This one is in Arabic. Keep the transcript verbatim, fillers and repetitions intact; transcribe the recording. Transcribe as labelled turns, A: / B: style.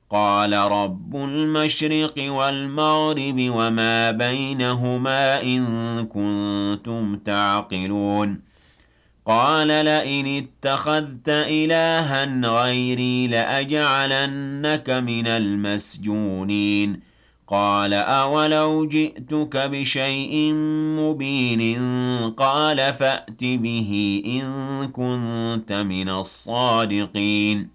A: قال رب المشرق والمغرب وما بينهما إن كنتم تعقلون قال لئن اتخذت إلها غيري لأجعلنك من المسجونين قال أولو جئتك بشيء مبين قال فأت به إن كنت من الصادقين